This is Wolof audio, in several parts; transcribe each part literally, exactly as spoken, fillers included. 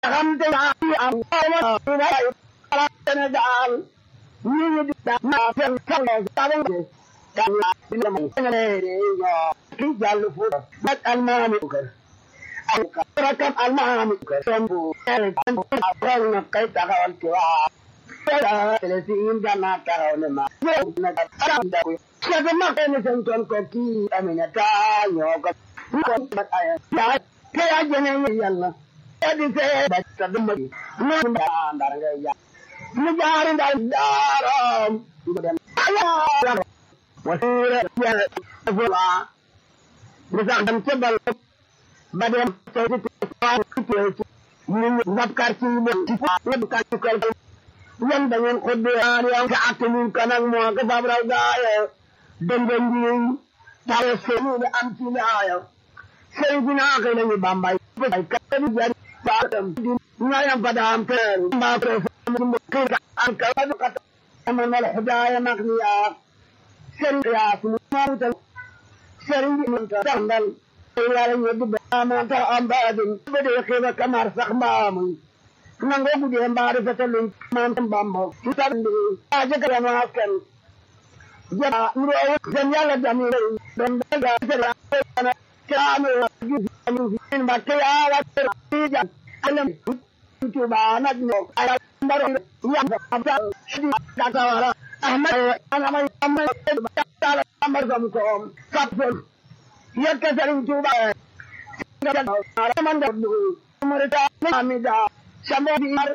xam te naa am xawma way ala Sénégal ñu ñu di da ma fen kala tabang kala dina mo ngene yo ki jallu fu bat almami kër al rakam almami kër sombu el abral na kay taxawal ci wa ala telesin dana taxaw ne ma na taxaw da ko ko ma ko ne sen ton ko ki amina ta ñoo ko ko bat ay ya ke ya jene yalla edi se bat ta dum ma ndar nga ya mu jaari ndal daaram dem ala wasira ya wala mu sax dem ci bal ba dem ci ci ñu ngap kar ci mo ci ngap kar ci kal yan da ngeen ko de ya ka atinu kanang mo ka fabraw gaaye dem dem ñu tawe senu ne am ci laayo sey dina ka lañu bambay ka ni jari ba dem ñayam padam ter ba ko كيف أنك وقت أمام الحدايا مغنيا سريا سموت سريا من تهمل إلى أن يدب أمام تأمباد بدي كيف كمار سخمام نغو بدي معرفة لنكمان تنبامو تساندي أجاك لما أسكن جاء مرأة جميال الجميل بندقى سريا كانوا يجب أن يكون ألم coba anak nyok ala baru yang apa di kata Ahmad anak Ahmad kata amar kamu kapol ya kesaring coba ada mana dulu mereka amida sama di mar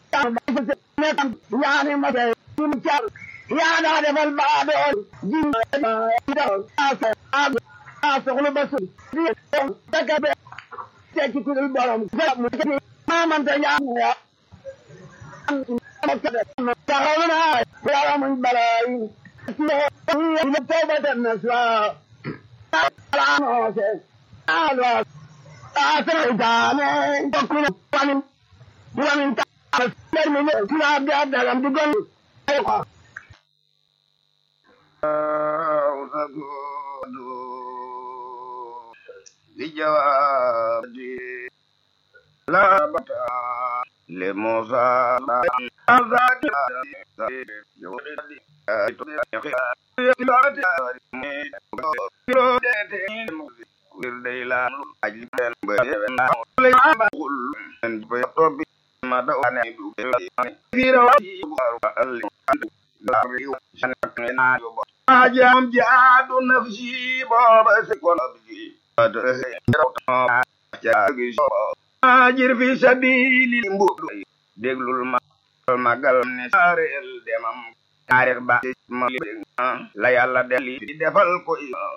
ya ne masa tuncar ya ada ada bal baadon jin asa asa kalau basu dia tak ada cek itu baram Mama tanya ya, tahulah berapa membalai, ini betul betul naswa, alam saya, alam, asal jane, takut panik, panik tak, terminal sudah ada dalam dugaan. Dijawab di la bata le moza azadi yo to ya wirdeila ajlen bena le abul en be to bi ma da wane du fira al la riu sanakena yo ajam jaadu nafsi baba se ko bi ada ja ajir fi sabili mbudu déglul ma magal ne sarel demam taarix ba ma la yàlla deli defal ko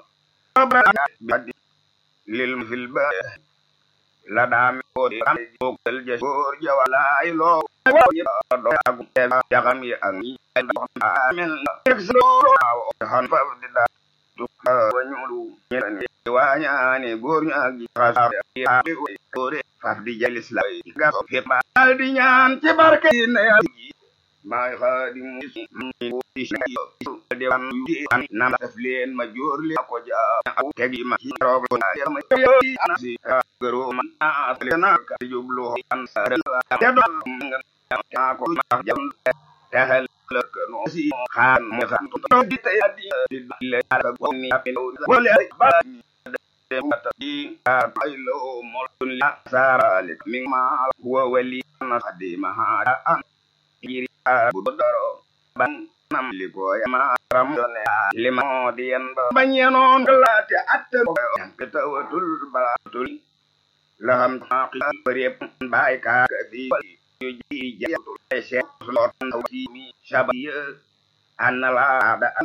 lil fil ba la dam ko bokal jor jawala ay lo do agu yaxam yi ak ni amel han fa da tu wañulu ñene wañane gor ñu ak xasa ore faf di jalis la ga ko ma dal di ñaan ci barke ne ya may xadim ni de wan di nam def leen ma jor li ko ja tegi ma ci rog ko na ma ana si garo ma asle na ka jublu an sa ya do nga ko ma jam tahal ko no si khan mo san to di te ya di le ala ko ni apelo wala ba mati ailo molun la sara lik mimma huwa wali nasdima hada an iri budoro ban nam liko ma ramdone lima dian banyanon kelate atte ketawatul balatul laham taqi berep baika di yuji jatul esek slot mi shabiya anala ada an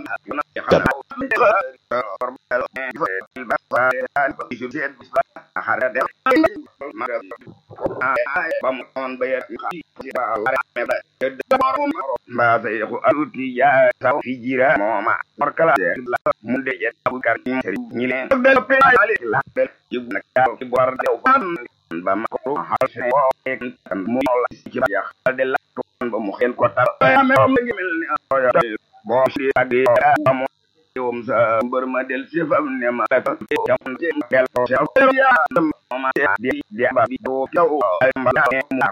bam bayat bahasa aku aluti ya saw fijira moma perkala mu de ya bukar ni le la ibu nak ci bor de bam ko halse kan mo la ci ya de la ba mu xen ko tar am ngi melni bo ci agi am yom sa mbeur ma del ci fam ne ma jam ci del ko ya ma di di ba bi do yow ay ma